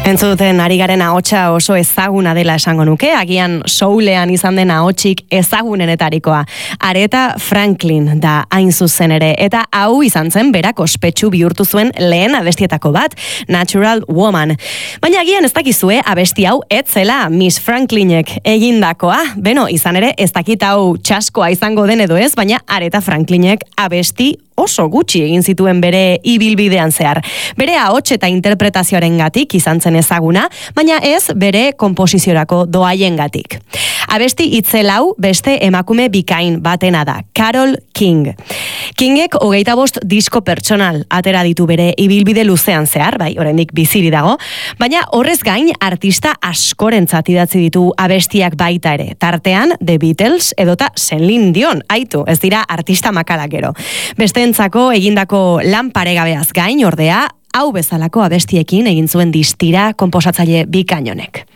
Entzuten ari garen ahotsa oso ezaguna dela esango nuke, agian soulean izan den ahotsik ezagunenetarikoa. Aretha Franklin da hain zuzen ere, eta hau izan zen berak ospetsu bihurtu zuen lehen abestietako bat, Natural Woman. Baina agian ez dakizue abesti hau ez zela Miss Franklinek egindakoa. Beno, izan ere ez dakit hau txaskoa izango den edo ez, baina Aretha Franklinek abesti oso gutxi egin zituen bere ibilbidean zehar. Bere ahots eta interpretazioarengatik izan zen ezaguna, baina ez bere konposiziorako doaiengatik. Abesti itzel hau beste emakume bikain batena da, Carole King. Kingek 25 disko pertsonal atera ditu bere ibilbide luzean zehar, bai, oraindik biziri dago, baina horrez gain artista askorentzat idatzi ditu abestiak baita ere. Tartean The Beatles edota Celine Dion, aitu, ez dira artista makalak gero. Besteentzako egindako lan paregabeaz gain ordea, hau bezalako abestiekin egin zuen distira konposatzaile bikain honek.